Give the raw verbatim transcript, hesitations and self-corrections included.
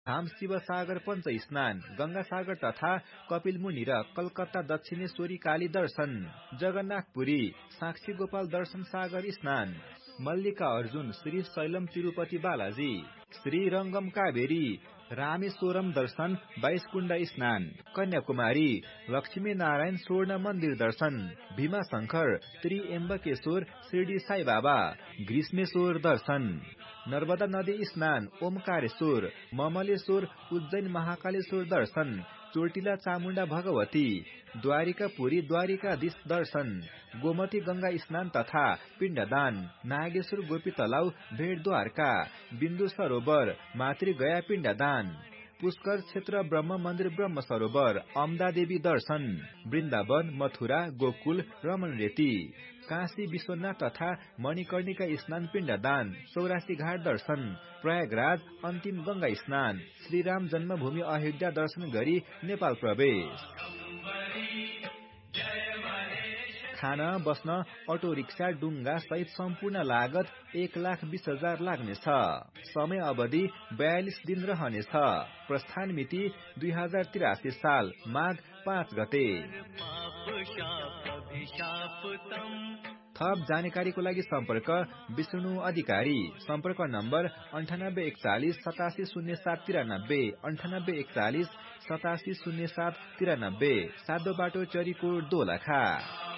धाम शिवसागर पञ्च स्नान, गंगासागर तथा कपिलमुनि र कलकत्ता दक्षिणेश्वरी काली दर्शन, जगन्नाथपुरी साक्षी गोपाल दर्शन सागर स्नान, मल्लिका अर्जुन श्री शैलम तिरुपति बालाजी, श्री रंगम कावेरी रामेश्वरम दर्शन बाइस कुण्ड स्नान, कन्याकुमारी लक्ष्मी नारायण स्वर्ण मन्दिर दर्शन, भीमा शंकर त्रिएम्बकेश्वर शिरडी साई बाबा ग्रीष्मेश्वर दर्शन, नर्मदा नदी स्नान ओमकारेश्वर ममलेश्वर उज्जैन महाकालेश्वर दर्शन, चोटिला चामुण्डा भगवती द्वारिकापुरी द्वारिकाधीश दर्शन, गोमती गंगा स्नान तथा पिण्डदान, नागेश्वर गोपी तलाउ भेट द्वारका, बिन्दु सरोवर मातृ गया पिण्डदान, पुष्कर क्षेत्र ब्रह्म मन्दिर ब्रह्म सरोवर अमदा देवी दर्शन, वृन्दावन मथुरा गोकुल रमन रेती, काशी विश्वनाथ तथा मणिकर्णिका स्नान पिण्डदान, चौरासी घाट दर्शन, प्रयागराज अन्तिम गंगा स्नान, श्रीराम जन्मभूमि अयोध्या दर्शन गरी नेपाल प्रवेश। खान बस्न अटो रिक्सा डुङ्गा सहित सम्पूर्ण लागत एक लाख बीस हजार लाग्नेछ। समय अवधि बयालिस दिन रहनेछ। प्रस्थान मिति दुई हजार तिरासी साल माघ पाँच गते। थप जानकारीको लागि सम्पर्क विष्णु अधिकारी। सम्पर्क नम्बर अन्ठानब्बे एकचालिस सतासी शून्य सात तिरानब्बे अन्ठानब्बे एकचालिस सतासी शून्य सात तिरानब्बे। सातो बाटो चरीकोट दोलखा।